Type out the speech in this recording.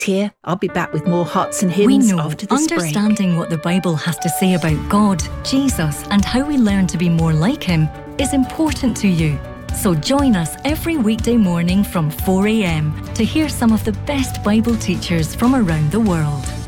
here. I'll be back with more hearts and hymns We know after this break. understanding what the Bible has to say about God, Jesus, and how we learn to be more like Him is important to you. So join us every weekday morning from 4 a.m. to hear some of the best Bible teachers from around the world.